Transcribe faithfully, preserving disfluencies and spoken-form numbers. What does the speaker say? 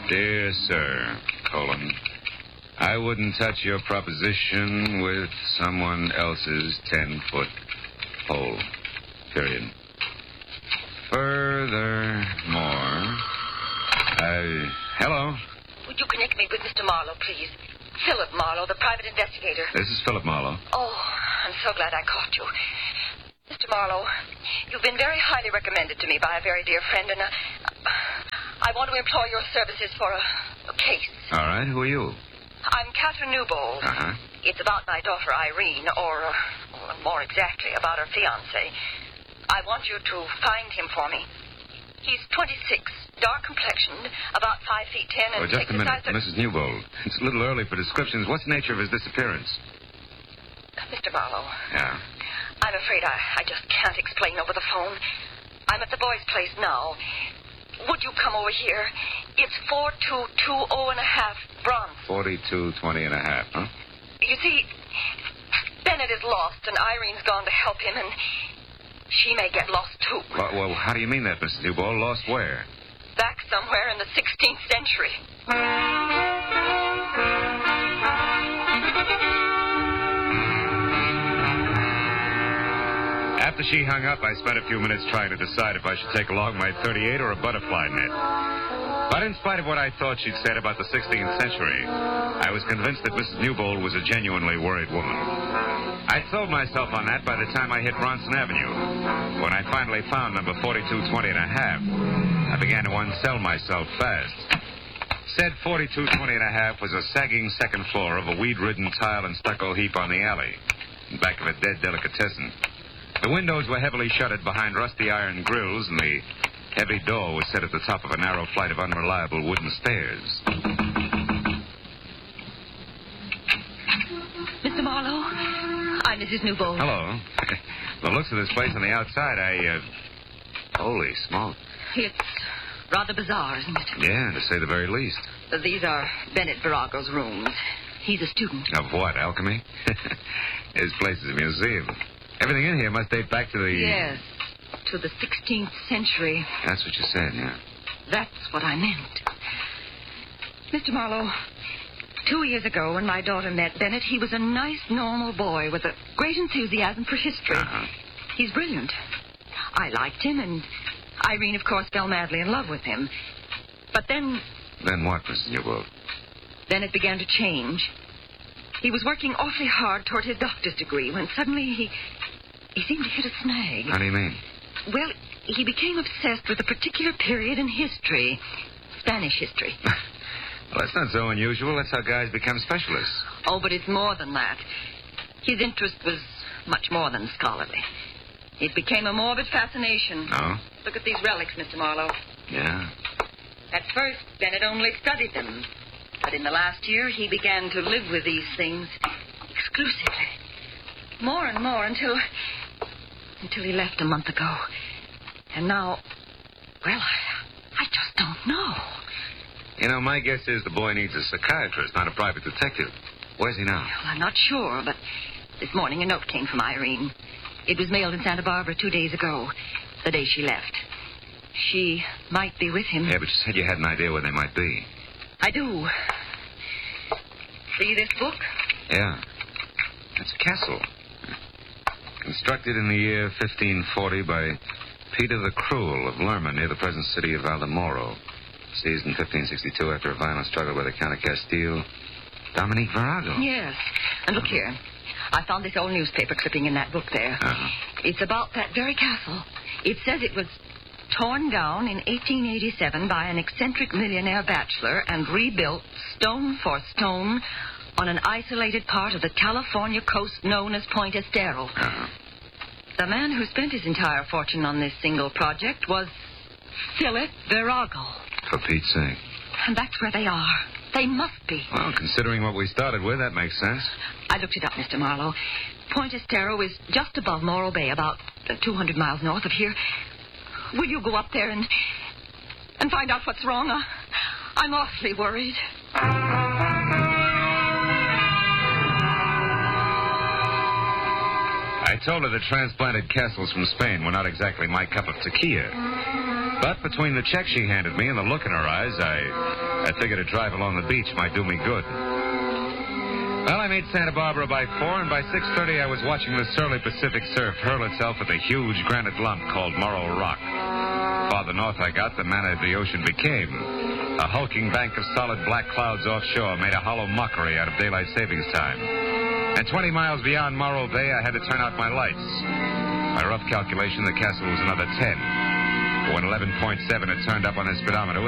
Dear Sir, colon, I wouldn't touch your proposition with someone else's ten-foot pole. Period. Furthermore, I... Hello? Would you connect me with Mister Marlowe, please? Philip Marlowe, the private investigator. This is Philip Marlowe. Oh, I'm so glad I caught you. Mister Marlowe, you've been very highly recommended to me by a very dear friend, and uh, I want to employ your services for a, a case. All right, who are you? I'm Catherine Newbold. Uh-huh. It's about my daughter, Irene, or, uh, or more exactly, about her fiancé. I want you to find him for me. He's twenty-six, dark complexioned, about five feet ten, and Oh, just a minute, exercises- Missus Newbold. It's a little early for descriptions. What's the nature of his disappearance? Mister Marlowe. Yeah. I'm afraid I, I just can't explain over the phone. I'm at the boys' place now. Would you come over here? It's four two two oh and a half Bronze. forty-two twenty and a half, huh? You see, Bennett is lost, and Irene's gone to help him, and she may get lost, too. Well, well how do you mean that, Missus Newbold? Lost where? Back somewhere in the sixteenth century. After she hung up, I spent a few minutes trying to decide if I should take along my thirty-eight or a butterfly net. But in spite of what I thought she'd said about the sixteenth century, I was convinced that Missus Newbold was a genuinely worried woman. I sold myself on that by the time I hit Bronson Avenue. When I finally found number forty-two twenty and a half, I began to unsell myself fast. Said forty-two twenty and a half was a sagging second floor of a weed-ridden tile and stucco heap on the alley, in back of a dead delicatessen. The windows were heavily shuttered behind rusty iron grills, and the heavy door was set at the top of a narrow flight of unreliable wooden stairs. Mister Marlowe, I'm Missus Newbold. Hello. The looks of this place on the outside, I, uh... Holy smoke. It's rather bizarre, isn't it? Yeah, to say the very least. These are Bennett Virago's rooms. He's a student. Of what, alchemy? His place is a museum. Everything in here must date back to the... Yes, to the sixteenth century. That's what you said, yeah. That's what I meant. Mister Marlowe, two years ago when my daughter met Bennett, he was a nice, normal boy with a great enthusiasm for history. Uh-huh. He's brilliant. I liked him, and Irene, of course, fell madly in love with him. But then... Then what, Missus Newbold? Bennett began to change. He was working awfully hard toward his doctor's degree when suddenly he... he seemed to hit a snag. How do you mean? Well, he became obsessed with a particular period in history. Spanish history. Well, that's not so unusual. That's how guys become specialists. Oh, but it's more than that. His interest was much more than scholarly. It became a morbid fascination. Oh? Look at these relics, Mister Marlowe. Yeah. At first, Bennett only studied them. But in the last year, he began to live with these things exclusively. More and more until... until he left a month ago. And now... well, I, I just don't know. You know, my guess is the boy needs a psychiatrist, not a private detective. Where's he now? Well, I'm not sure, but this morning a note came from Irene. It was mailed in Santa Barbara two days ago, the day she left. She might be with him. Yeah, but you said you had an idea where they might be. I do. See this book? Yeah. It's a castle. Constructed in the year fifteen forty by Peter the Cruel of Lerma near the present city of Valdemoro. Seized in fifteen sixty-two after a violent struggle by the Count of Castile. Dominique Virago. Yes. And look here. I found this old newspaper clipping in that book there. Uh-huh. It's about that very castle. It says it was torn down in eighteen eighty-seven by an eccentric millionaire bachelor and rebuilt stone for stone on an isolated part of the California coast known as Point Estero. Uh-huh. The man who spent his entire fortune on this single project was Philip Virago. For Pete's sake. And that's where they are. They must be. Well, considering what we started with, that makes sense. I looked it up, Mister Marlowe. Point Estero is just above Morro Bay, about uh, two hundred miles north of here. Will you go up there and and find out what's wrong? Uh, I'm awfully worried. I told her the transplanted castles from Spain were not exactly my cup of tequila. But between the check she handed me and the look in her eyes, I, I figured a drive along the beach might do me good. Well, I made Santa Barbara by four, and by six thirty I was watching the surly Pacific surf hurl itself at the huge granite lump called Morro Rock. Farther north I got, the manner of the ocean became. A hulking bank of solid black clouds offshore made a hollow mockery out of daylight savings time. And twenty miles beyond Morro Bay, I had to turn out my lights. By rough calculation, the castle was another ten. When eleven point seven had turned up on the speedometer,